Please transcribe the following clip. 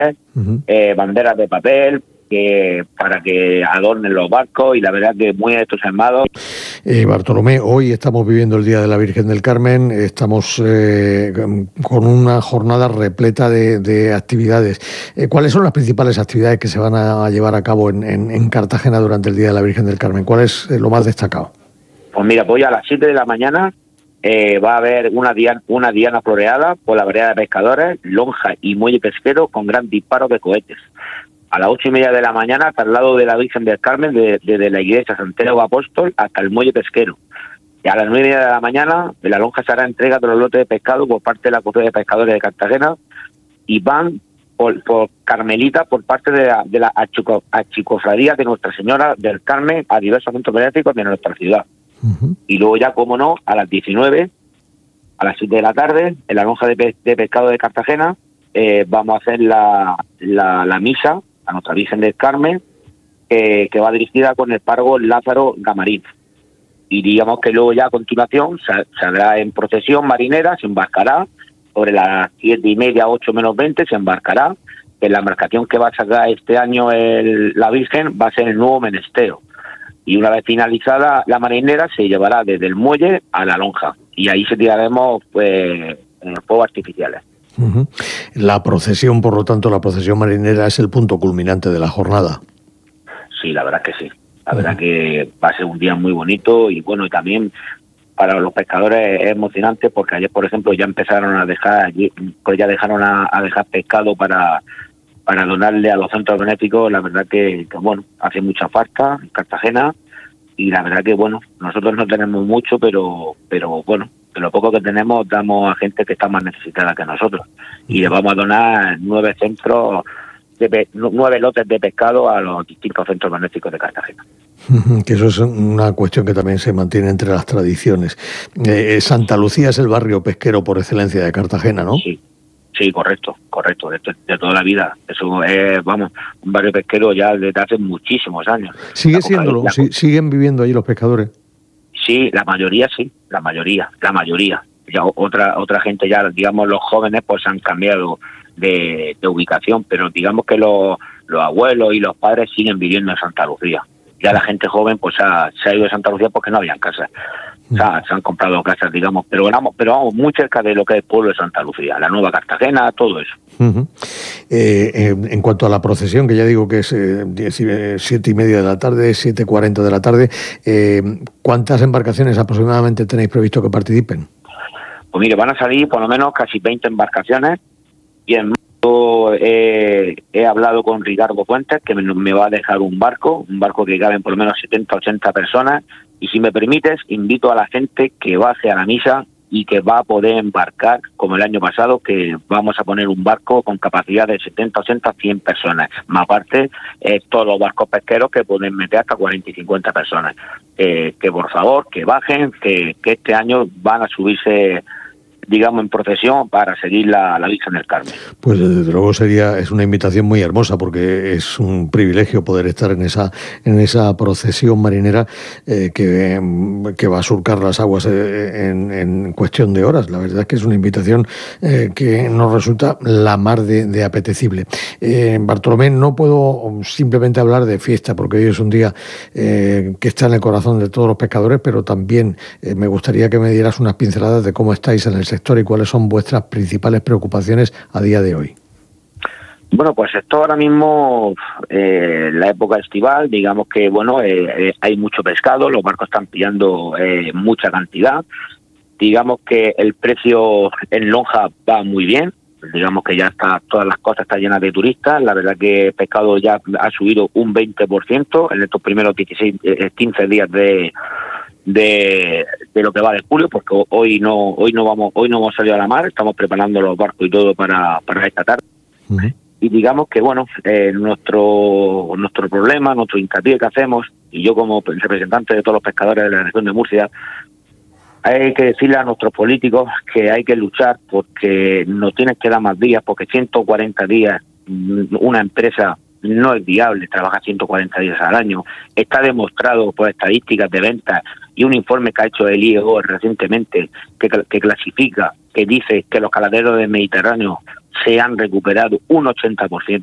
Uh-huh. Banderas de papel, para que adornen los barcos, y la verdad que muy entusiasmados. Bartolomé, hoy estamos viviendo el Día de la Virgen del Carmen, estamos con una jornada repleta de actividades. ¿Cuáles son las principales actividades que se van a llevar a cabo en Cartagena durante el Día de la Virgen del Carmen? ¿Cuál es lo más destacado? Pues mira, hoy a las 7 de la mañana va a haber una diana floreada por la vereda de pescadores, lonja y muelle pesquero con gran disparo de cohetes. A las 8:30 de la mañana, al lado de la Virgen del Carmen, desde la iglesia Santiago Apóstol hasta el muelle pesquero. Y a las 9:30 de la mañana, en la lonja se hará entrega de los lotes de pescado por parte de la Cofradía de Pescadores de Cartagena, y van por Carmelita por parte de la achicofradía de Nuestra Señora del Carmen a diversos centros benéficos de nuestra ciudad. Uh-huh. Y luego ya, como no, a las 19, a las 7 de la tarde, en la lonja de pescado de Cartagena, vamos a hacer la misa a Nuestra Virgen del Carmen, que va dirigida con el párroco Lázaro Gamarín. Y digamos que luego ya a continuación saldrá en procesión marinera, se embarcará sobre las 7:30, 8 menos 20, se embarcará, que la embarcación que va a sacar este año la Virgen va a ser el nuevo Menestero. Y una vez finalizada la marinera, se llevará desde el muelle a la lonja, y ahí se tiraremos fuegos artificiales. Uh-huh. La procesión, por lo tanto, la procesión marinera es el punto culminante de la jornada. Sí, la verdad que sí. La verdad que va a ser un día muy bonito, y bueno, y también para los pescadores es emocionante, porque ayer, por ejemplo, ya empezaron a dejar, pues ya dejaron a dejar pescado para donarle a los centros benéficos. La verdad que bueno, hace mucha falta en Cartagena, y la verdad que bueno, nosotros no tenemos mucho, pero bueno, de lo poco que tenemos damos a gente que está más necesitada que nosotros, y le vamos a donar 9 lotes de pescado a los distintos centros benéficos de Cartagena. Que eso es una cuestión que también se mantiene entre las tradiciones. Santa Lucía es el barrio pesquero por excelencia de Cartagena, ¿no? Sí, correcto, esto es de toda la vida. Eso es, vamos, un barrio pesquero ya desde hace muchísimos años. ¿Sigue siéndolo? ¿Siguen viviendo allí los pescadores? Sí, la mayoría sí, la mayoría. Ya otra gente, ya digamos los jóvenes, pues han cambiado de ubicación, pero digamos que los abuelos y los padres siguen viviendo en Santa Lucía. Ya la gente joven pues se ha ido de Santa Lucía porque no habían casas. O sea, se han comprado casas, digamos, pero vamos muy cerca de lo que es el pueblo de Santa Lucía, la Nueva Cartagena, todo eso. Uh-huh. En cuanto a la procesión, que ya digo que es 7:30 de la tarde, 7:40 de la tarde, ¿cuántas embarcaciones aproximadamente tenéis previsto que participen? Pues mire, van a salir por lo menos casi 20 embarcaciones, y en marzo he hablado con Ricardo Fuentes, que me va a dejar un barco que caben por lo menos 70, 80 personas, y si me permites, invito a la gente que baje a la misa y que va a poder embarcar, como el año pasado, que vamos a poner un barco con capacidad de 70, 80, 100 personas. Más aparte, todos los barcos pesqueros que pueden meter hasta 40 y 50 personas. Que por favor, que bajen, que este año van a subirse, digamos, en procesión para seguir la Virgen del Carmen. Pues desde luego es una invitación muy hermosa, porque es un privilegio poder estar en esa procesión marinera que va a surcar las aguas en cuestión de horas. La verdad es que es una invitación que nos resulta la mar de apetecible. Bartolomé, no puedo simplemente hablar de fiesta, porque hoy es un día que está en el corazón de todos los pescadores, pero también me gustaría que me dieras unas pinceladas de cómo estáis en el sector y cuáles son vuestras principales preocupaciones a día de hoy. Bueno, pues esto ahora mismo, la época estival, digamos que bueno, hay mucho pescado, los barcos están pillando mucha cantidad, digamos que el precio en lonja va muy bien, digamos que ya está, todas las costas están llenas de turistas. La verdad que el pescado ya ha subido un 20% en estos primeros 15 días de lo que va de julio, porque hoy no hemos salido a la mar, estamos preparando los barcos y todo para esta tarde. Uh-huh. Y digamos que bueno, nuestro problema, nuestro hincapié que hacemos, y yo como representante de todos los pescadores de la región de Murcia, hay que decirle a nuestros políticos que hay que luchar porque nos tienen que dar más días, porque 140 días una empresa no es viable, trabaja 140 días al año. Está demostrado por estadísticas de ventas y un informe que ha hecho el IEO recientemente que clasifica, que dice que los caladeros del Mediterráneo se han recuperado un 80%